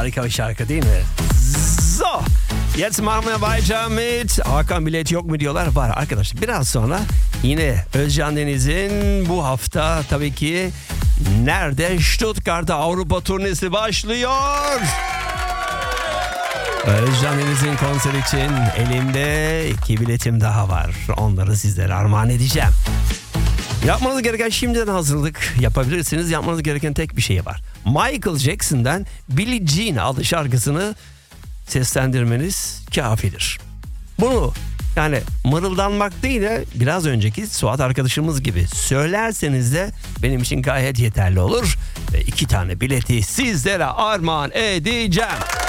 Harika bir şarkı değil mi? So, jetzt machen wir weiter mit Hakan bilet yok mu diyorlar. Var arkadaşlar. Biraz sonra yine Özcan Deniz'in bu hafta tabii ki nerede? Stuttgart'ta Avrupa turnesi başlıyor. Özcan Deniz'in konser için elimde 2 biletim daha var. Onları sizlere armağan edeceğim. Yapmanız gereken şimdiden hazırlık yapabilirsiniz. Yapmanız gereken tek bir şey var. Michael Jackson'dan Billie Jean adlı şarkısını seslendirmeniz kafidir. Bunu yani mırıldanmak değil de biraz önceki Suat arkadaşımız gibi söylerseniz de benim için gayet yeterli olur. Ve 2 tane bileti sizlere armağan edeceğim.